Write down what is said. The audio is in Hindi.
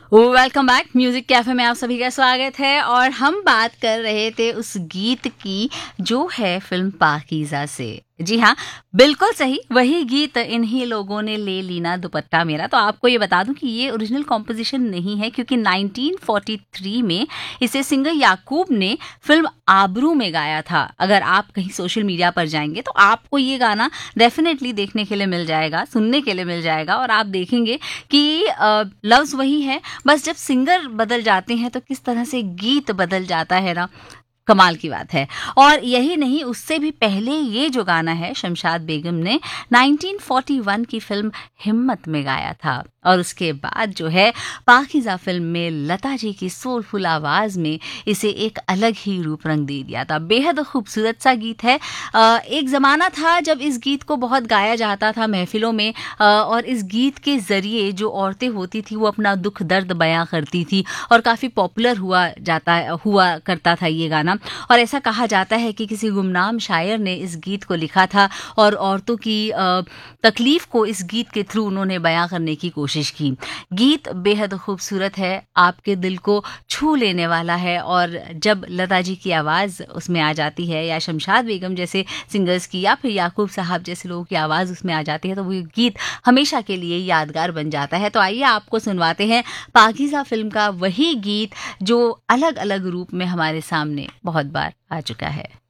Welcome back. म्यूजिक कैफे में आप सभी का स्वागत है और हम बात कर रहे थे उस गीत की जो है फिल्म पाकीज़ा से। जी हाँ, बिल्कुल सही, वही गीत इन्हीं लोगों ने ले लीना दुपट्टा मेरा। तो आपको ये बता दूं कि ये ओरिजिनल कॉम्पोजिशन नहीं है, क्योंकि 1943 में इसे सिंगर याकूब ने फिल्म आबरू में गाया था। अगर आप कहीं सोशल मीडिया पर जाएंगे तो आपको ये गाना डेफिनेटली देखने के लिए मिल जाएगा, सुनने के लिए मिल जाएगा और आप देखेंगे कि लफ्ज वही है, बस जब सिंगर बदल जाते हैं तो किस तरह से गीत बदल जाता है ना, कमाल की बात है। और यही नहीं, उससे भी पहले ये जो गाना है शमशाद बेगम ने 1941 की फिल्म हिम्मत में गाया था और उसके बाद जो है पाकीज़ा फिल्म में लता जी की सोलफुल आवाज में इसे एक अलग ही रूप रंग दे दिया था। बेहद खूबसूरत सा गीत है। एक जमाना था जब इस गीत को बहुत गाया जाता था महफिलों में, और इस गीत के जरिए जो औरतें होती थी वो अपना दुख दर्द बयां करती थी और काफी पॉपुलर हुआ करता था ये गाना। और ऐसा कहा जाता है कि किसी गुमनाम शायर ने इस गीत को लिखा था और औरतों की तकलीफ को इस गीत के थ्रू उन्होंने बयां करने की कोशिश की। गीत बेहद खूबसूरत है, आपके दिल को छू लेने वाला है और जब लता जी की आवाज़ उसमें आ जाती है या शमशाद बेगम जैसे सिंगर्स की या फिर याकूब साहब जैसे लोगों की आवाज़ उसमें आ जाती है तो वो गीत हमेशा के लिए यादगार बन जाता है। तो आइए आपको सुनवाते हैं पाकीज़ा फिल्म का वही गीत जो अलग अलग रूप में हमारे सामने बहुत बार आ चुका है।